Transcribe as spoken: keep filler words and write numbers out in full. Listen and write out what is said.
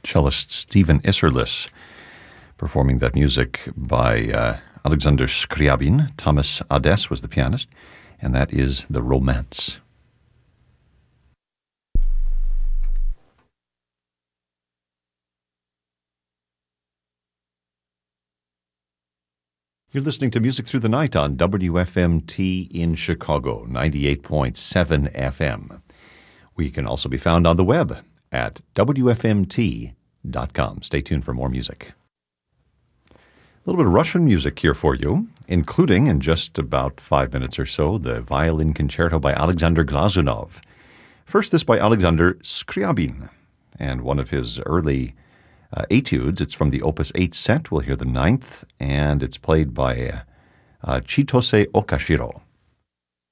cellist Stephen Isserlis, performing that music by uh, Alexander Scriabin. Thomas Adès was the pianist, and that is The Romance. You're listening to Music Through the Night on W F M T in Chicago, ninety-eight point seven F M. We can also be found on the web at W F M T dot com. Stay tuned for more music. A little bit of Russian music here for you, including, in just about five minutes or so, the Violin Concerto by Alexander Glazunov. First, this by Alexander Scriabin, and one of his early Uh, etudes. It's from the Opus eight set. We'll hear the ninth, and it's played by uh, uh, Chitose Okashiro.